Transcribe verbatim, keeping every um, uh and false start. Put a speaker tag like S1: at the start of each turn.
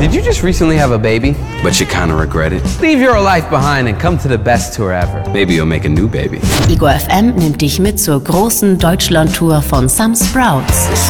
S1: Did you just recently have a baby?
S2: But you kinda regret it?
S1: Leave your life behind and come to the best tour ever.
S2: Maybe you'll make a new baby.
S3: Ego F M nimmt dich mit zur großen Deutschland-Tour von Some Sprouts.